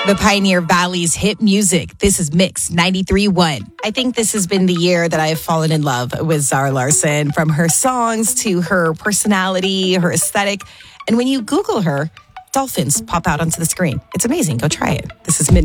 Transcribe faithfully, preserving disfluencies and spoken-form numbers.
The Pioneer Valley's hit music. This is Mix ninety-three point one. I think this has been the year that I have fallen in love with Zara Larsson, from her songs to her personality, her aesthetic. And when you Google her, dolphins pop out onto the screen. It's amazing. Go try it. This is Mid-